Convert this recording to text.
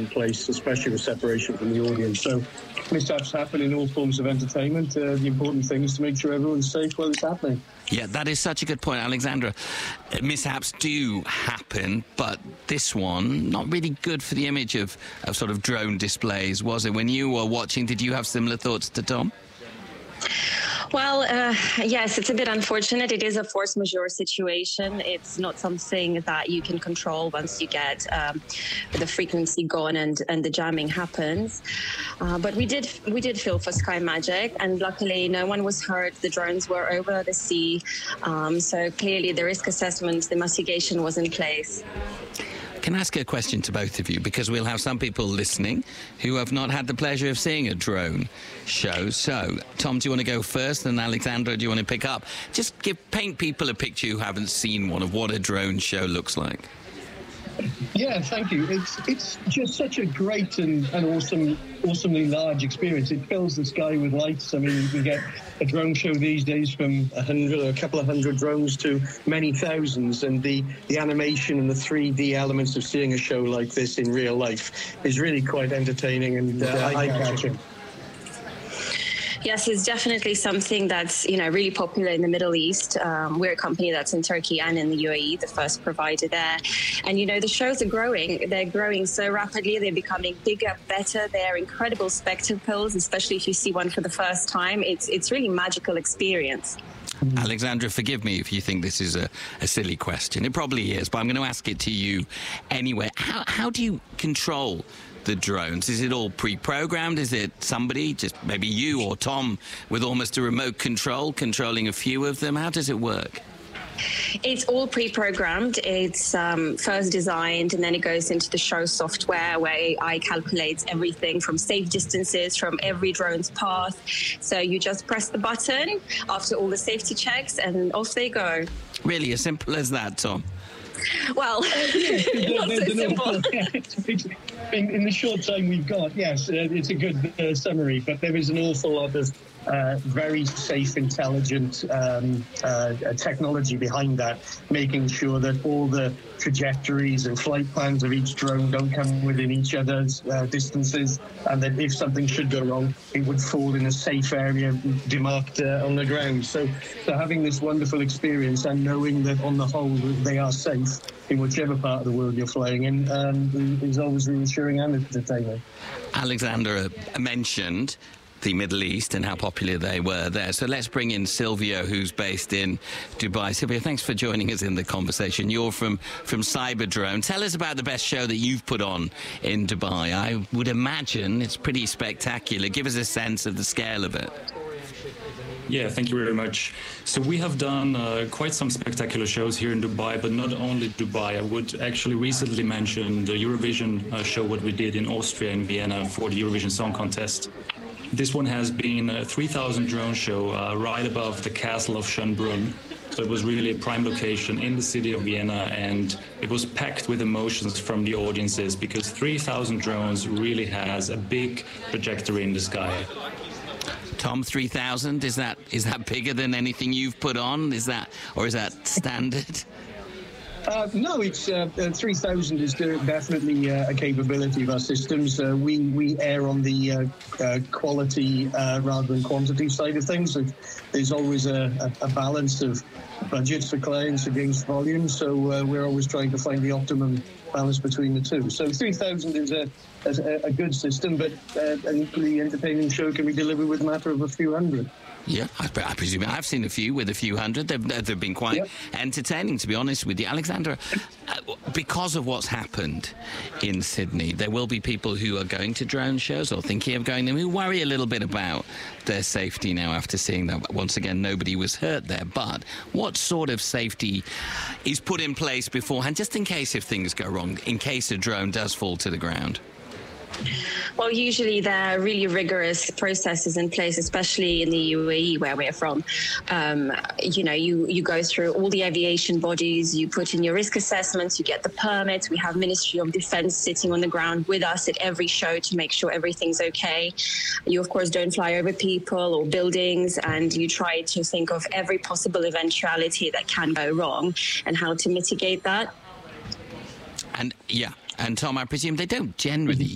in place, especially with separation from the audience. So mishaps happen in all forms of entertainment. The important thing is to make sure everyone's safe while it's happening. Yeah, that is such a good point, Alexandra. Mishaps do happen, but this one, not really good for the image of sort of drone displays, was it? When you were watching, did you have similar thoughts to Tom? Well, yes, it's a bit unfortunate. It is a force majeure situation. It's not something that you can control once you get the frequency gone and the jamming happens. But we did feel for Sky Magic, and luckily no one was hurt. The drones were over the sea, so clearly the risk assessment, the mitigation was in place. Can I ask a question to both of you? Because we'll have some people listening who have not had the pleasure of seeing a drone show. So, Tom, do you want to go first? And Alexandra, do you want to pick up? Just paint people a picture who haven't seen one of what a drone show looks like. Yeah, thank you. It's just such a great and awesomely large experience. It fills the sky with lights. I mean, you can get a drone show these days from a couple of hundred drones to many thousands, and the animation and the 3D elements of seeing a show like this in real life is really quite entertaining and eye-catching. Yes, it's definitely something that's, really popular in the Middle East. We're a company that's in Turkey and in the UAE, the first provider there. And, the shows are growing. They're growing so rapidly. They're becoming bigger, better. They're incredible spectacles, especially if you see one for the first time. It's really a magical experience. Alexandra, forgive me if you think this is a silly question. It probably is, but I'm going to ask it to you anyway. How do you control the drones? Is it all pre-programmed? Is it somebody, just maybe you or Tom, with almost a remote control, controlling a few of them? How does it work? It's all pre-programmed. It's first designed, and then it goes into the show software where AI calculates everything from safe distances from every drone's path. So you just press the button after all the safety checks, and off they go. Really, as simple as that, Tom? Well, not so simple. In the short time we've got, yes, it's a good summary, but there is an awful lot of very safe, intelligent technology behind that, making sure that all the trajectories and flight plans of each drone don't come within each other's distances, and that if something should go wrong, it would fall in a safe area demarked on the ground. So having this wonderful experience and knowing that on the whole they are safe in whichever part of the world you're flying in is always reassuring and entertaining. Alexandra mentioned the Middle East and how popular they were there. So let's bring in Silvio, who's based in Dubai. Silvio, thanks for joining us in the conversation. You're from Cyberdrone. Tell us about the best show that you've put on in Dubai. I would imagine it's pretty spectacular. Give us a sense of the scale of it. Yeah, thank you very much. So we have done quite some spectacular shows here in Dubai, but not only Dubai. I would actually recently mention the Eurovision show, what we did in Austria, in Vienna, for the Eurovision Song Contest. This one has been a 3,000 drone show right above the castle of Schönbrunn. So it was really a prime location in the city of Vienna, and it was packed with emotions from the audiences because 3,000 drones really has a big trajectory in the sky. Tom, 3,000, is that bigger than anything you've put on? Is that standard? No, it's 3,000 is definitely a capability of our systems. We err on the quality rather than quantity side of things. There's always a balance of budgets for clients against volume, so we're always trying to find the optimum balance between the two. So 3,000 is a good system, but an equally entertaining show can be delivered with a matter of a few hundred. Yeah, I presume I've seen a few with a few hundred. They've been quite entertaining, to be honest with you. Alexandra, because of what's happened in Sydney, there will be people who are going to drone shows or thinking of going them who worry a little bit about their safety now after seeing that, once again, nobody was hurt there. But what sort of safety is put in place beforehand, just in case if things go wrong, in case a drone does fall to the ground? Well, usually there are really rigorous processes in place, especially in the UAE where we're from. You go through all the aviation bodies, you put in your risk assessments, you get the permits. We have Ministry of Defense sitting on the ground with us at every show to make sure everything's okay. You, of course, don't fly over people or buildings, and you try to think of every possible eventuality that can go wrong and how to mitigate that. And, yeah. And Tom, I presume they don't generally